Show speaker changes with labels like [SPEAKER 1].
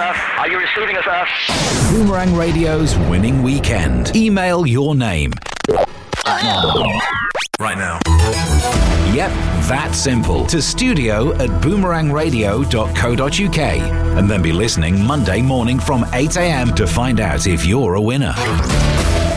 [SPEAKER 1] sir? Are you receiving us, sir?
[SPEAKER 2] Boomerang Radio's winning weekend. Email your name.
[SPEAKER 3] Right now.
[SPEAKER 2] Yep, that simple. To studio@boomerangradio.co.uk. And then be listening Monday morning from 8 a.m. to find out if you're a winner.